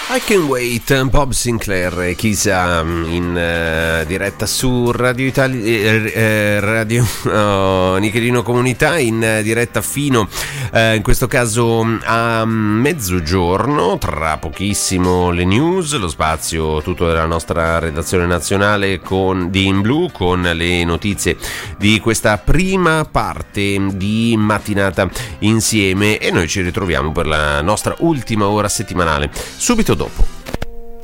I Can Wait, Bob Sinclair e chissà in diretta su Radio Italia, Radio Nichelino Comunità, in diretta fino in questo caso a mezzogiorno. Tra pochissimo le news, lo spazio tutto della nostra redazione nazionale di In Blu con le notizie di questa prima parte di mattinata insieme, e noi ci ritroviamo per la nostra ultima ora settimanale subito dopo.